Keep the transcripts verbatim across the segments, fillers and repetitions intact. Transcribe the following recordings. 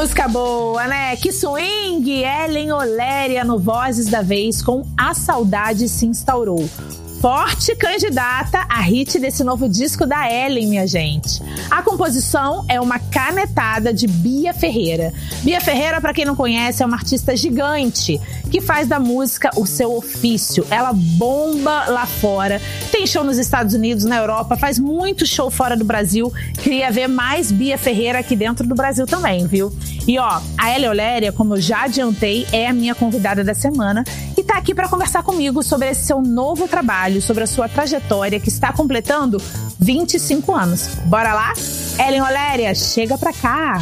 música boa, né? Que swing! Ellen Oléria no Vozes da Vez com A Saudade Se Instaurou. Forte candidata a hit desse novo disco da Ellen, minha gente. A composição é uma canetada de Bia Ferreira. Bia Ferreira, pra quem não conhece, é uma artista gigante que faz da música o seu ofício. Ela bomba lá fora, tem show nos Estados Unidos, na Europa, faz muito show fora do Brasil. Queria ver mais Bia Ferreira aqui dentro do Brasil também, viu? E ó, a Ellen Oléria, como eu já adiantei, é a minha convidada da semana e tá aqui pra conversar comigo sobre esse seu novo trabalho, sobre a sua trajetória que está completando vinte e cinco anos. Bora lá? Ellen Oléria, chega pra cá.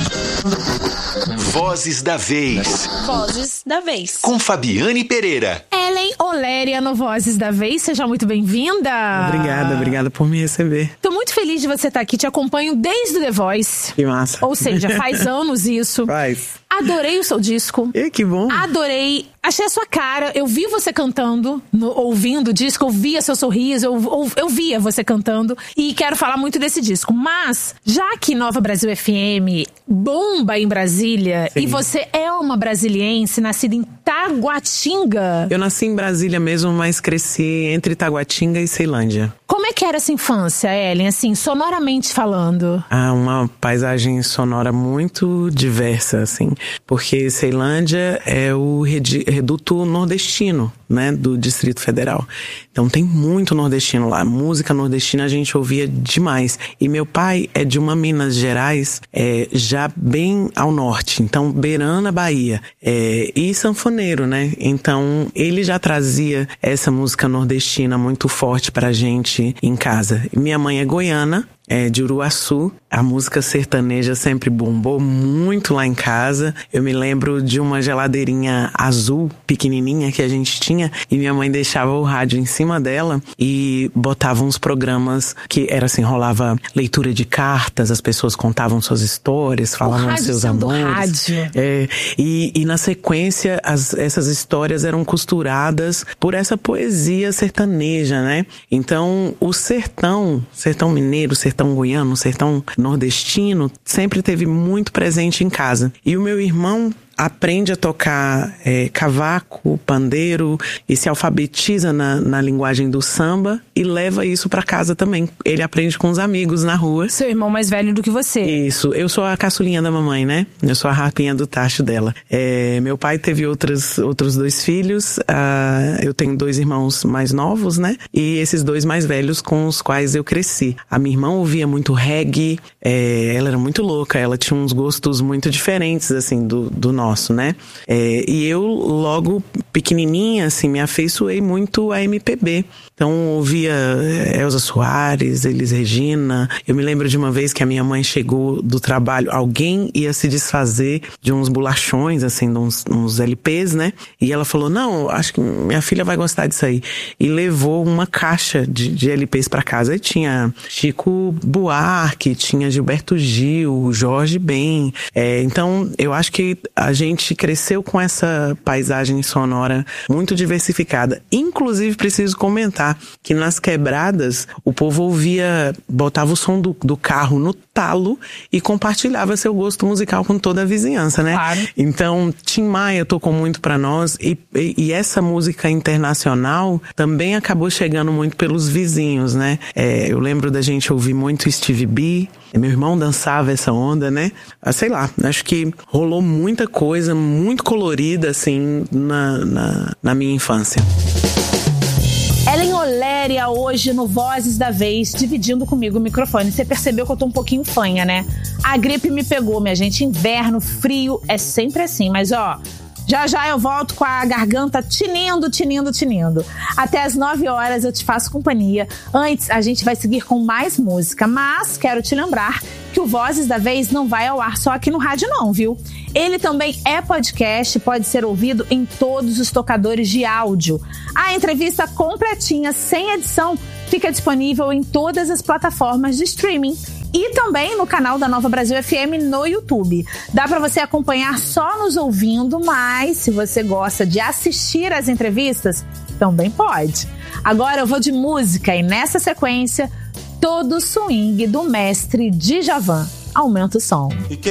Vozes da Vez. Vozes da Vez. Com Fabiane Pereira. Ellen Oléria no Vozes da Vez, seja muito bem-vinda. Obrigada, obrigada por me receber. Tô muito feliz de você estar aqui, te acompanho desde o The Voice. Que massa. Ou seja, faz anos isso. Faz. Adorei o seu disco. E que bom. Adorei. Achei a sua cara. Eu vi você cantando, no, ouvindo o disco. Eu via seu sorriso. Eu, eu, eu via você cantando. E quero falar muito desse disco. Mas, já que Nova Brasil F M bomba em Brasília, sim, e você é uma brasiliense nascida em Taguatinga. Eu nasci em Brasília mesmo, mas cresci entre Taguatinga e Ceilândia. Como é que era essa infância, Ellen? Assim, sonoramente falando. Ah, uma paisagem sonora muito diversa, assim. Porque Ceilândia é o reduto nordestino, né, do Distrito Federal. Então tem muito nordestino lá. Música nordestina a gente ouvia demais. E meu pai é de uma Minas Gerais, é, já bem ao norte. Então, beirando a Bahia. É, e sanfoneiro, né? Então, ele já trazia essa música nordestina muito forte pra gente em casa. Minha mãe é goiana, é de Uruaçu. A música sertaneja sempre bombou muito lá em casa. Eu me lembro de uma geladeirinha azul, pequenininha, que a gente tinha, e minha mãe deixava o rádio em cima dela e botava uns programas que era assim, rolava leitura de cartas, as pessoas contavam suas histórias, falavam seus amores. Rádio. É, e, e na sequência, as, essas histórias eram costuradas por essa poesia sertaneja, né? Então, o sertão, sertão mineiro, sertão goiano, sertão nordestino, sempre teve muito presente em casa. E o meu irmão aprende a tocar é, cavaco, pandeiro e se alfabetiza na, na linguagem do samba e leva isso pra casa também. Ele aprende com os amigos na rua. Seu irmão mais velho do que você. Isso. Eu sou a caçulinha da mamãe, né? Eu sou a rapinha do tacho dela. É, meu pai teve outros, outros dois filhos. Uh, eu tenho dois irmãos mais novos, né? E esses dois mais velhos com os quais eu cresci. A minha irmã ouvia muito reggae. É, ela era muito louca. Ela tinha uns gostos muito diferentes, assim, do, do nosso. nosso, né? É, e eu, logo pequenininha, assim, me afeiçoei muito a M P B. Então, ouvia Elza Soares, Elis Regina. Eu me lembro de uma vez que a minha mãe chegou do trabalho, alguém ia se desfazer de uns bolachões, assim, de uns, uns L Ps, né? E ela falou, não, acho que minha filha vai gostar disso aí. E levou uma caixa de, de L Ps pra casa. E tinha Chico Buarque, tinha Gilberto Gil, Jorge Ben. É, então, eu acho que a gente cresceu com essa paisagem sonora muito diversificada. Inclusive, preciso comentar que nas quebradas o povo ouvia, botava o som do, do carro no talo e compartilhava seu gosto musical com toda a vizinhança, né? Claro. Então, Tim Maia tocou muito pra nós e, e, e essa música internacional também acabou chegando muito pelos vizinhos, né? É, eu lembro da gente ouvir muito Stevie B, meu irmão dançava essa onda, né? Ah, sei lá, acho que rolou muita coisa muito colorida, assim, na, na, na minha infância. Ellen Oléria hoje no Vozes da Vez, dividindo comigo o microfone. Você percebeu que eu tô um pouquinho fanha, né? A gripe me pegou, minha gente. Inverno, frio, é sempre assim. Mas, ó, já já eu volto com a garganta tinindo, tinindo, tinindo. Até às nove horas eu te faço companhia. Antes, a gente vai seguir com mais música. Mas quero te lembrar que o Vozes da Vez não vai ao ar só aqui no rádio não, viu? Ele também é podcast, pode ser ouvido em todos os tocadores de áudio. A entrevista completinha, sem edição, fica disponível em todas as plataformas de streaming. E também no canal da Nova Brasil F M no YouTube. Dá pra você acompanhar só nos ouvindo, mas se você gosta de assistir às entrevistas, também pode. Agora eu vou de música e nessa sequência, todo o swing do mestre Djavan. Aumenta o som.